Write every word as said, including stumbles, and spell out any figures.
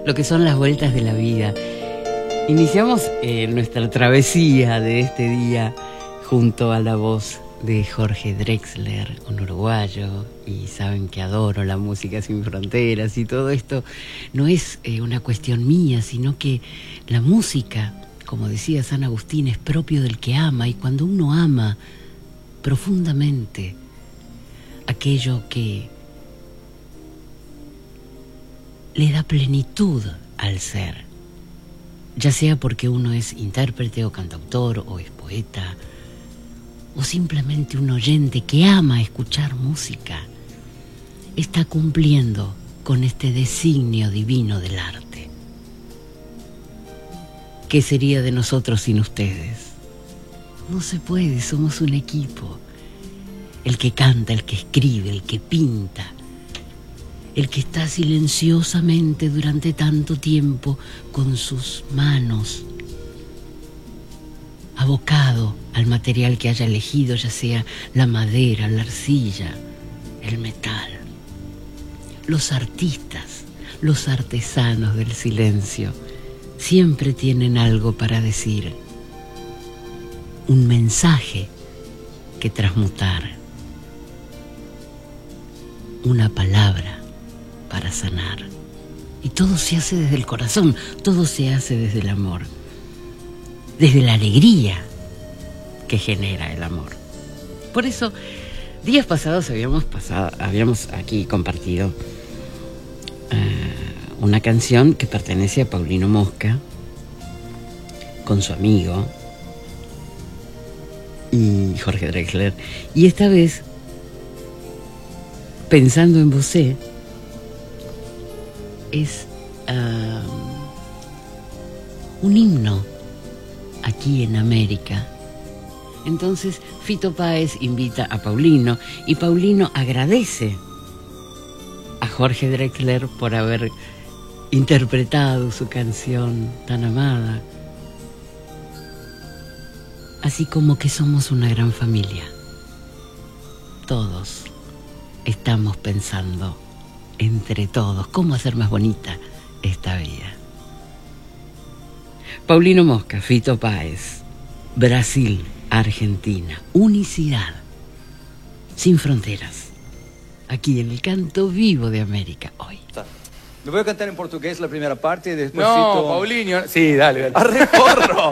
lo que son las vueltas de la vida. Iniciamos eh, nuestra travesía de este día junto a la voz de Jorge Drexler, un uruguayo, y saben que adoro la música sin fronteras y todo esto no es eh, una cuestión mía, sino que la música, como decía San Agustín, es propio del que ama, y cuando uno ama profundamente aquello que le da plenitud al ser, ya sea porque uno es intérprete o cantautor o es poeta o simplemente un oyente que ama escuchar música, está cumpliendo con este designio divino del arte. ¿Qué sería de nosotros sin ustedes? No se puede, somos un equipo. El que canta, el que escribe, el que pinta, el que está silenciosamente durante tanto tiempo con sus manos abocado al material que haya elegido, ya sea la madera, la arcilla, el metal. Los artistas, los artesanos del silencio, siempre tienen algo para decir, un mensaje que transmutar, una palabra para sanar. Y todo se hace desde el corazón, todo se hace desde el amor, desde la alegría que genera el amor. Por eso, días pasados habíamos pasado, habíamos aquí compartido uh, una canción que pertenece a Paulino Mosca con su amigo y Jorge Drexler, y esta vez, pensando en vos, es uh, un himno aquí en América. Entonces Fito Páez invita a Paulino y Paulino agradece a Jorge Drexler por haber interpretado su canción tan amada. Así como que somos una gran familia. Todos estamos pensando entre todos cómo hacer más bonita esta vida. Paulino Mosca, Fito Páez, Brasil, Argentina, unicidad, sin fronteras, aquí en el canto vivo de América hoy. Le voy a cantar en portugués la primera parte y después... No, Paulinho, sí, dale, dale. ¡Arre, porro!